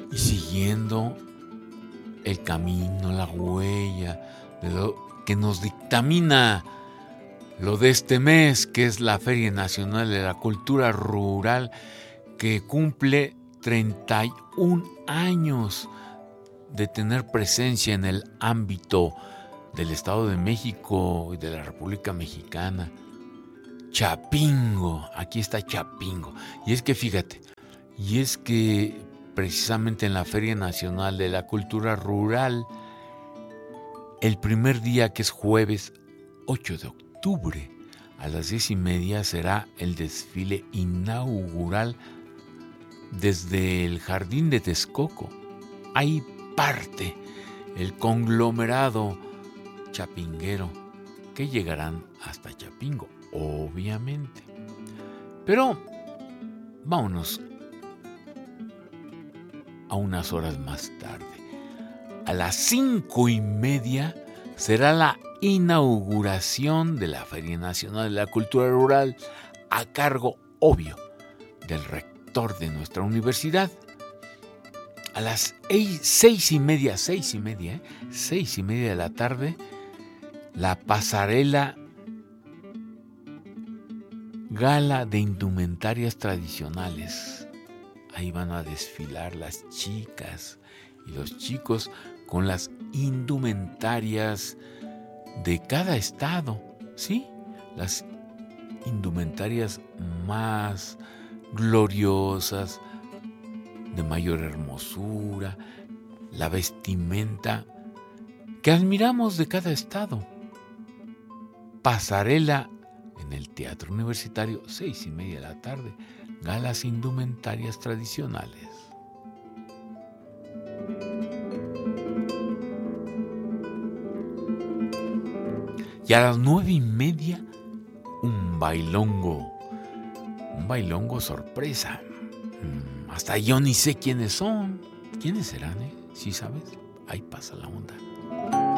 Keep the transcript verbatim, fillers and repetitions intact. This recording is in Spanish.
y siguiendo el camino, la huella de lo que nos dictamina lo de este mes, que es la Feria Nacional de la Cultura Rural, que cumple treinta y un años de tener presencia en el ámbito del Estado de México y de la República Mexicana. Chapingo, aquí está Chapingo. Y es que fíjate, y es que precisamente en la Feria Nacional de la Cultura Rural, el primer día, que es jueves ocho de octubre, a las diez y media será el desfile inaugural desde el Jardín de Texcoco. Ahí parte el conglomerado chapinguero que llegarán hasta Chapingo, obviamente. Pero vámonos a unas horas más tarde. A las cinco y media será la inauguración de la Feria Nacional de la Cultura Rural, a cargo, obvio, del rector de nuestra universidad. A las seis y media, seis y media, ¿eh? seis y media de la tarde, la pasarela gala de indumentarias tradicionales. Ahí van a desfilar las chicas y los chicos con las indumentarias de cada estado, ¿sí? Las indumentarias más gloriosas, de mayor hermosura, la vestimenta que admiramos de cada estado. Pasarela en el Teatro Universitario, seis y media de la tarde, galas indumentarias tradicionales. Y a las nueve y media, un bailongo, un bailongo sorpresa. Hasta yo ni sé quiénes son. ¿Quiénes serán, eh? ¿Sí sabes? Ahí pasa la onda.